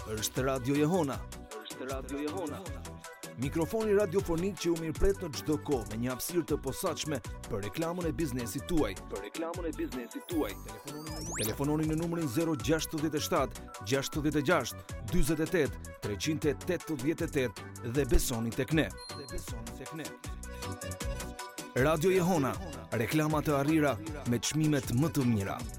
Është Radio Jehona. Mikrofoni radiofonik që u mirëpret në çdo kohë me një hapësirë të posaçme për reklamën e biznesit tuaj. Telefononi në numrin 067 66 48 388 dhe besoni tek ne. Radio Jehona, reklama të arrira me çmimet më të mira.